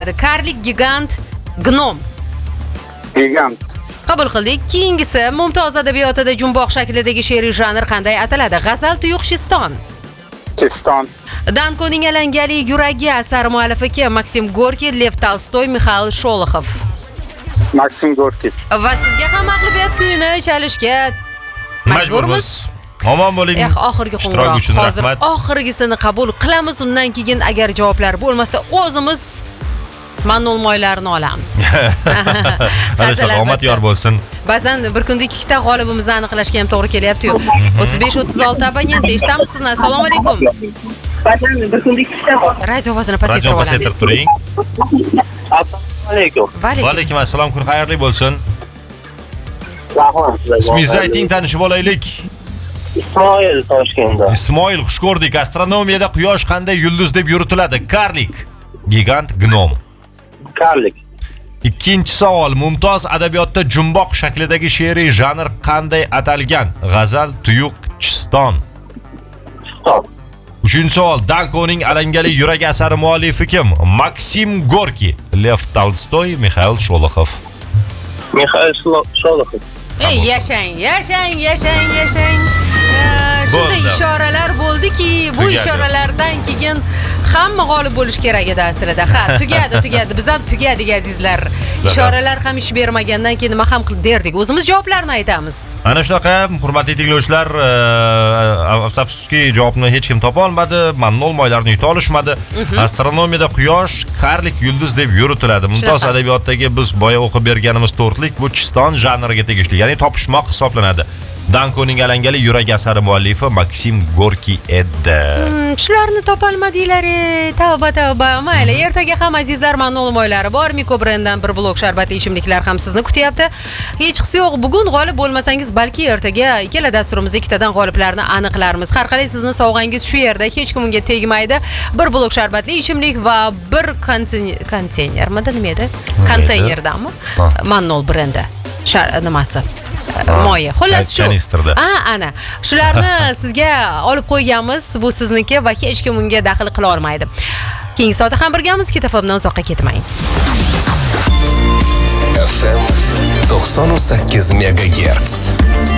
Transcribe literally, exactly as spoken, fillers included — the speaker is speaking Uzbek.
keladi. Karlik, gigant, gnom. Gigant. Qabul qildik. Keyingisi Mumtoz adabiyotida jumboq shaklidagi she'riy janr qanday ataladi? G'azal, tuyuq, shiston. Shiston. Dankoning alangali yuragi asari muallifi kim? Maksim Gorkiy, Lev Tolstoy, Mixail Sholoxov. Maksim Gorkiy. Va sizga ham mag'lubiyat kuyini chalishga majburmiz. Omon bo'ling. Eh, oxirgi qo'ng'iroq. Hozir oxirgisini qabul qilamiz. Undan keyin agar javoblar bo'lmasa, o'zimiz Mannol moylarini olamiz. Albatta, omad yor bo'lsin. Ba'zan bir kunda ikkita g'olibimizni aniqlashga ham to'g'ri kelyapti-yu. o'ttiz besh o'ttiz olti abonent eshitamiz sizni. Assalomu alaykum. Ba'zan bir kunda ikkita radio ovozini pasaytirib olamiz. Pasaytirib turing. Assalomu alaykum. Va alaykum assalom, kun xayrli bo'lsin. Ismingizni ayting, tanishib olaylik. Ismoil Toshkentda. Ismoil, xush ko'rdik. Astronomiyada quyosh qanday yulduz deb yuritiladi? Karlik, gigant, gnom. Karlik. Ikkinchi savol. Mumtoz adabiyotda jumboq shaklidagi she'riy janr qanday atalgan? G'azal, tuyuq, chiston. Chiston. Uchinchi savol. Dankoning alangali yuragi asari muallifi kim? Maksim Gorkiy, Lev Tolstoy, Mixail Sholoxov. Mixail Sholoxov. Ey, yashang, yashang, yashang, yashang. Shunday ishoralar bo'ldiki, bu ishoralardan keyin hamma g'olib bo'lish kerak edi aslida. Ha, tugadi, tugadi. Biz ham tugadik azizlar. Ishoralar ham ish bermagandan keyin nima ham qilib derdik. O'zimiz javoblarni aytamiz. Ana shunaqa, hurmatli tinglovchilar, afsuski javobni hech kim topa olmadi, Mannol moylarini yuta olishmadi. Astronomiyada quyosh karlik yulduz deb yuritiladi. Mumtoz adabiyotdagi biz boya o'qib berganimiz to'rtlik bu chiston janriga tegishli, ya'ni topishmoq hisoblanadi. Dankoning alangali yuragi asari muallifi Maksim Gorkiy edi. Shularni topolmadinglar, tavba tavba. Mayli, ertaga ham azizlar Mannol moylari bor. Miko brendan bir blok sharbatli ichimliklar ham sizni kutyapti. Hech qisi yo'q, bugun g'olib bo'lmasangiz, balki ertaga ikkala dasturimizda ikkitadan g'oliblarni aniqlarmiz. Har qalay sizning sovg'angiz shu yerda, hech kim unga tegmaydi. Bir blok sharbatli ichimlik va bir konteynermidi, nima edi? Konteynerdanmi? Mannol brendi. Nimasi? Moya. Xullas shu. Ha, ana. Shularni sizga olib qo'yganmiz. Bu sizniki va hech kim unga daxl qila olmaydi. Keyingi soatda ham birgamiz. Ketafamdan uzoqqa ketmang. F M to'qson sakkiz megagerts.